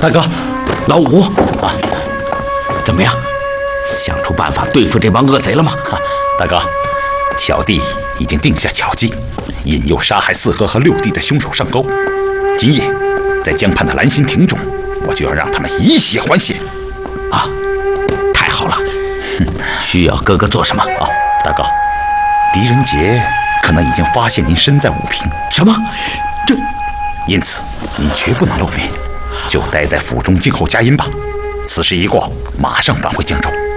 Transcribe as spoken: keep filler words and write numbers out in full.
大哥，老五啊，怎么样？想出办法对付这帮恶贼了吗？ 啊，大哥，小弟已经定下巧计，引诱杀害四哥和六弟的凶手上钩。今夜在江畔的兰心亭中，我就要让他们以血还血。 啊，太好了！需要哥哥做什么啊？大哥，狄仁杰可能已经发现您身在武平。 什么？这…… 因此您绝不能露面，就待在府中静候佳音吧。此事一过，马上返回荆州。